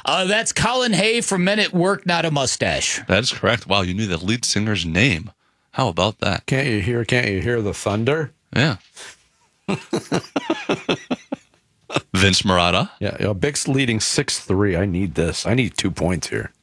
That's Colin Hay from Men at Work, Not a Mustache. That is correct. Wow, you knew the lead singer's name. How about that? Can't you hear the thunder? Yeah. Vince Marotta. Yeah, Bick's leading 6-3. I need this. I need 2 points here.